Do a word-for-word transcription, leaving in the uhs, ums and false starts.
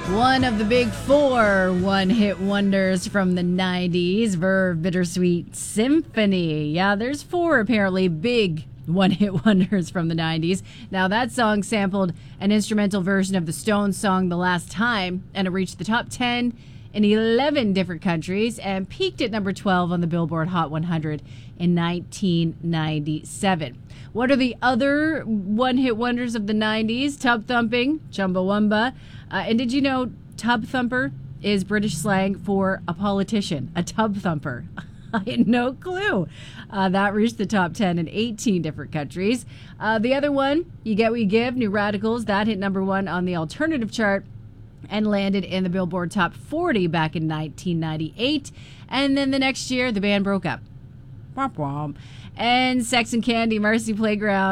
One of the big four one-hit wonders from the nineties, Verve Bittersweet Symphony. Yeah, there's four apparently big one-hit wonders from the nineties. Now, that song sampled an instrumental version of the Stones song The Last Time, and it reached the top ten in eleven different countries and peaked at number twelve on the Billboard Hot one hundred in nineteen ninety-seven. What are the other one-hit wonders of the nineties? Tub Thumping, Chumbawamba. Uh, and did you know tub thumper is British slang for a politician, a tub thumper? I had no clue. Uh, that reached the top ten in eighteen different countries. Uh, the other one, You Get What You Give, New Radicals, that hit number one on the alternative chart and landed in the Billboard Top forty back in nineteen ninety-eight. And then the next year, the band broke up. Womp womp. And Sex and Candy, Marcy Playground.